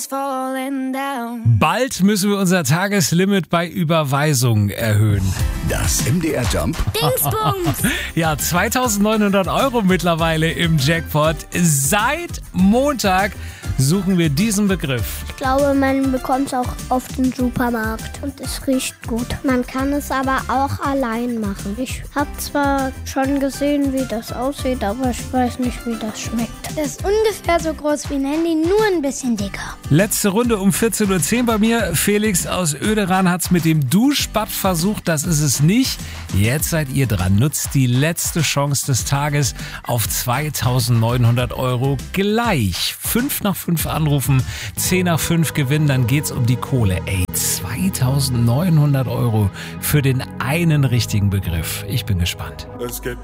Bald müssen wir unser Tageslimit bei Überweisungen erhöhen. Das MDR Jump Dingsbums! Ja, 2.900 € mittlerweile im Jackpot. Seit Montag suchen wir diesen Begriff. Ich glaube, man bekommt es auch auf dem Supermarkt und es riecht gut. Man kann es aber auch allein machen. Ich habe zwar schon gesehen, wie das aussieht, aber ich weiß nicht, wie das schmeckt. Das ist ungefähr so groß wie ein Handy, nur ein bisschen dicker. Letzte Runde um 14.10 Uhr bei mir. Felix aus Oederan hat es mit dem Duschbad versucht. Das ist es nicht. Jetzt seid ihr dran. Nutzt die letzte Chance des Tages auf 2.900 € gleich. 5 nach 5 anrufen, 10 nach 5 gewinnen, dann geht's um die Kohle. Ey, 2.900 € für den einen richtigen Begriff. Ich bin gespannt.